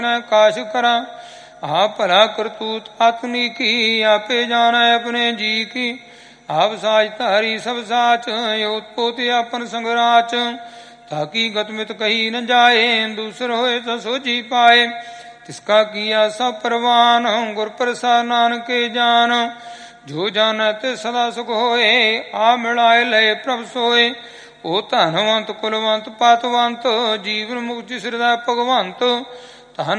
ਕਾਸ਼ ਕਰਾਂ। ਆਪ ਭਲਾ ਕਰਤੂਤ ਆਤਨੀ ਕੀ, ਆਪੇ ਜਾਣੈ ਆਪਣੇ ਜੀ ਕੀ। ਆਪ ਸਾਜ ਧਾਰੀ ਸਭ ਸਾਚ, ਓਤਪੋਤ ਆਪਨ ਸੰਗਰਾਚ। ਤਾਕੀ ਗਤਮਿਤ ਕਹੀ ਨ ਜਾਏ, ਦੂਸਰ ਹੋਏ ਤਾਂ ਸੋਝੀ ਪਾਏ। ਤਿਸਕਾ ਕੀਆ ਸਭ ਪ੍ਰਵਾਨ, ਗੁਰ ਪ੍ਰਸਾਦ ਨਾਨਕੇ ਜਾਨ। ਜੋ ਜਾਣੈ ਤੇ ਸਦਾ ਸੁਖ ਹੋਏ, ਆ ਮਿਲਾਏ ਲਏ ਪ੍ਰਭ ਸੋਏ। ਉਹ ਧਨਵੰਤ ਕੁਲਵੰਤ ਪਤਵੰਤ, ਜੀਵਨ ਮੁਕਤਿ ਸਿਰਦੈ ਭਗਵੰਤ।